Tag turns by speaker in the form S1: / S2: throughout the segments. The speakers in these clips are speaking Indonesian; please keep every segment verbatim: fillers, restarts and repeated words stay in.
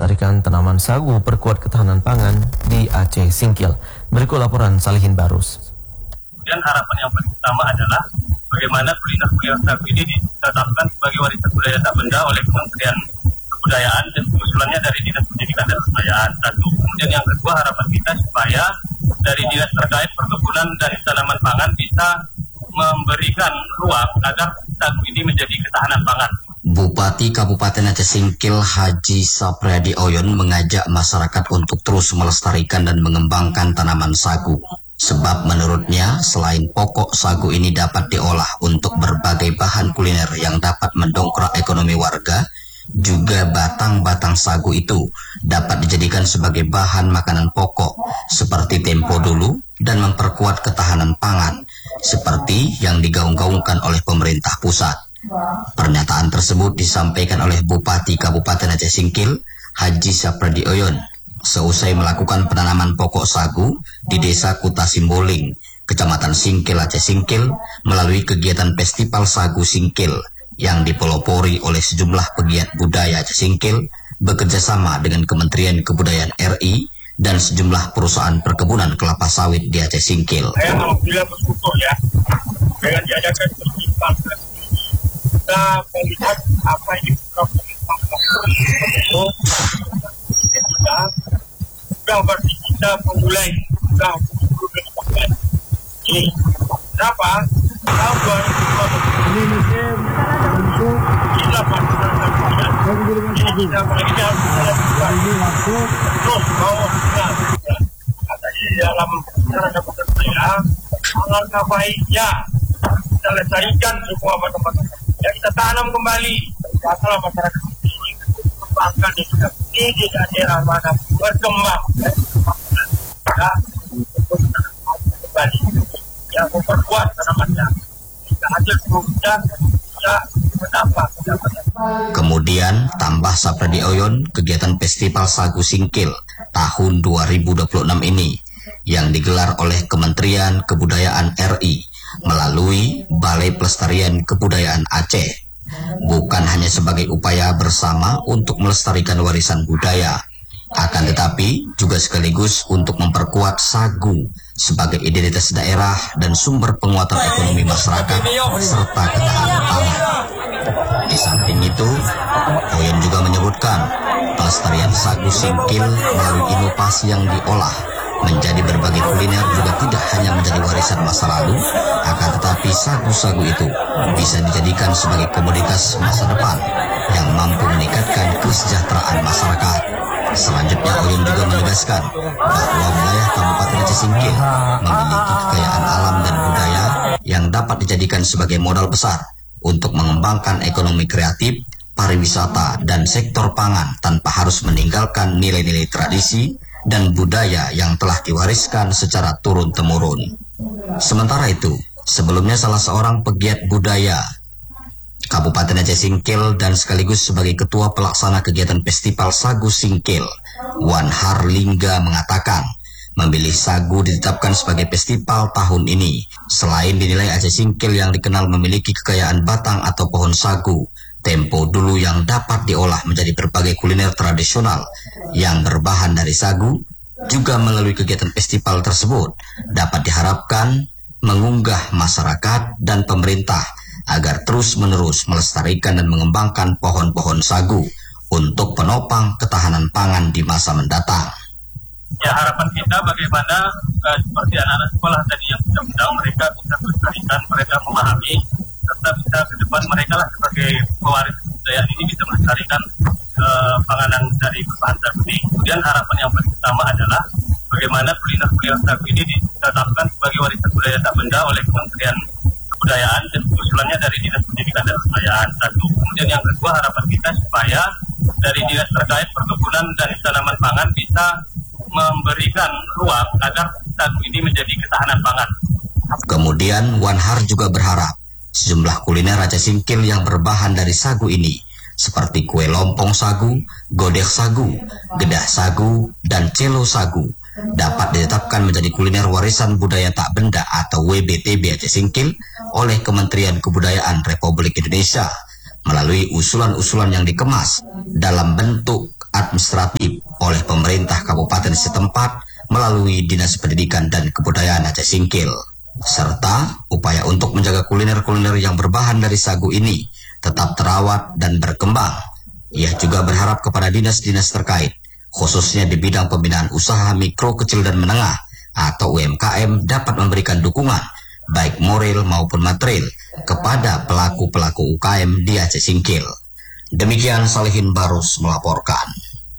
S1: melestarikan tanaman sagu perkuat ketahanan pangan di Aceh Singkil. Berikut laporan Salihin Barus.
S2: Dan harapan yang paling utama adalah bagaimana kuliner-kuliner sagu ini ditetapkan sebagai warisan budaya tak benda oleh Kementerian Kebudayaan dan usulannya dari Dinas Pendidikan dan Kebudayaan. Satu. Kemudian yang kedua, harapan kita supaya dari dinas terkait perkebunan dan tanaman pangan bisa memberikan ruang agar sagu ini menjadi ketahanan pangan.
S3: Bupati Kabupaten Aceh Singkil Haji Sapriyadi Oyon mengajak masyarakat untuk terus melestarikan dan mengembangkan tanaman sagu. Sebab menurutnya selain pokok sagu ini dapat diolah untuk berbagai bahan kuliner yang dapat mendongkrak ekonomi warga, juga batang-batang sagu itu dapat dijadikan sebagai bahan makanan pokok seperti tempo dulu dan memperkuat ketahanan pangan seperti yang digaung-gaungkan oleh pemerintah pusat. Pernyataan tersebut disampaikan oleh Bupati Kabupaten Aceh Singkil Haji Sapriyadi Oyon seusai melakukan penanaman pokok sagu di Desa Kuta Simboling, Kecamatan Singkil, Aceh Singkil melalui kegiatan Festival Sagu Singkil yang dipelopori oleh sejumlah pegiat budaya Aceh Singkil bekerjasama dengan Kementerian Kebudayaan R I dan sejumlah perusahaan perkebunan kelapa sawit di Aceh Singkil.
S2: Saya alhamdulillah bersyukur ya dengan diadakan festival kita melihat apa yang dilakukan itu kita sudah berarti kita memulai sudah berjalan ini kenapa tahun dua ribu dua puluh ini untuk kita melaksanakan ini kita mereka terus bawa kita tadi dalam cara dapat saya alangkah baiknya kita lestarikan semua tempat-tempat ya, kita tanam kembali masalah masyarakat ini bahkan di di daerah mana berkembang ya, kembali yang memperkuat tanamannya jika hasil produknya bisa menambah pendapatan.
S3: Kemudian tambah Sapriyadi Oyon, kegiatan Festival Sagu Singkil tahun dua ribu dua puluh enam ini yang digelar oleh Kementerian Kebudayaan R I melalui Balai Pelestarian Kebudayaan Aceh bukan hanya sebagai upaya bersama untuk melestarikan warisan budaya, akan tetapi juga sekaligus untuk memperkuat sagu sebagai identitas daerah dan sumber penguatan ekonomi masyarakat serta ketahanan pangan. Di samping itu, Oyon juga menyebutkan pelestarian sagu Singkil melalui inovasi yang diolah menjadi berbagai kuliner juga tidak hanya menjadi warisan masa lalu, akan tetapi sagu-sagu itu bisa dijadikan sebagai komoditas masa depan yang mampu meningkatkan kesejahteraan masyarakat. Selanjutnya Oyon juga menegaskan bahwa wilayah Kabupaten Aceh Singkil memiliki kekayaan alam dan budaya yang dapat dijadikan sebagai modal besar untuk mengembangkan ekonomi kreatif, pariwisata, dan sektor pangan tanpa harus meninggalkan nilai-nilai tradisi dan budaya yang telah diwariskan secara turun-temurun. Sementara itu, sebelumnya salah seorang pegiat budaya Kabupaten Aceh Singkil dan sekaligus sebagai ketua pelaksana kegiatan Festival Sagu Singkil, Wan Harlingga mengatakan, memilih sagu ditetapkan sebagai festival tahun ini selain dinilai Aceh Singkil yang dikenal memiliki kekayaan batang atau pohon sagu, tempo dulu yang dapat diolah menjadi berbagai kuliner tradisional yang berbahan dari sagu, juga melalui kegiatan festival tersebut dapat diharapkan mengunggah masyarakat dan pemerintah agar terus-menerus melestarikan dan mengembangkan pohon-pohon sagu untuk penopang ketahanan pangan di masa mendatang.
S2: Ya, harapan kita bagaimana uh, seperti anak-anak sekolah tadi yang sudah undang, mereka bisa melestarikan, mereka memahami, serta bisa ke depan mereka lah sebagai pewaris budaya ini bisa melestarikan uh, panganan dari berbahan sagu ini. Kemudian harapan yang paling utama adalah bagaimana kuliner-kuliner sagu ini ditetapkan sebagai warisan budaya tak benda oleh Kementerian Kebudayaan dan usulannya dari Dinas Pendidikan dan Kebudayaan. Satu. Kemudian yang kedua, harapan kita supaya dari dinas terkait perkebunan dan tanaman pangan bisa memberikan ruang agar sagu ini menjadi ketahanan pangan.
S3: Kemudian Wanhar juga berharap sejumlah kuliner Aceh Singkil yang berbahan dari sagu ini seperti kue lompong sagu, godeh sagu, gedah sagu, dan celo sagu dapat ditetapkan menjadi kuliner warisan budaya tak benda atau W B T B Aceh Singkil oleh Kementerian Kebudayaan Republik Indonesia melalui usulan-usulan yang dikemas dalam bentuk administratif oleh pemerintah kabupaten setempat melalui Dinas Pendidikan dan Kebudayaan Aceh Singkil, serta upaya untuk menjaga kuliner-kuliner yang berbahan dari sagu ini tetap terawat dan berkembang. Ia juga berharap kepada dinas-dinas terkait, khususnya di bidang pembinaan usaha mikro, kecil, dan menengah atau U M K M, dapat memberikan dukungan baik moral maupun material kepada pelaku-pelaku U K M di Aceh Singkil. Demikian Salihin Barus melaporkan.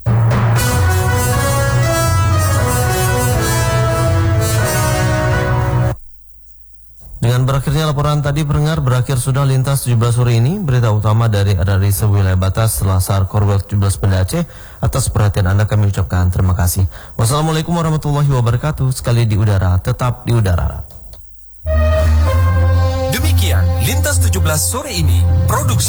S1: Dengan berakhirnya laporan tadi pendengar, berakhir sudah Lintas tujuh belas sore ini. Berita utama dari analisa wilayah batas Selasar Korwil tujuh belas Banda Aceh. Atas perhatian Anda kami ucapkan terima kasih. Wassalamualaikum warahmatullahi wabarakatuh. Sekali di udara, tetap di udara.
S4: Demikian Lintas tujuh belas sore ini, produksi